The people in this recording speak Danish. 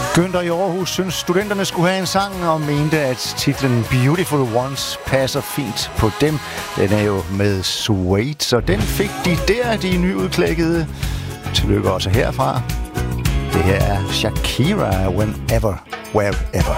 Günther i Aarhus synes, studenterne skulle have en sang og mente, at titlen Beautiful Ones passer fint på dem. Den er jo med Suede, så den fik de der, de nyudklækkede. Tillykke også herfra. Det her er Shakira, Whenever, Wherever.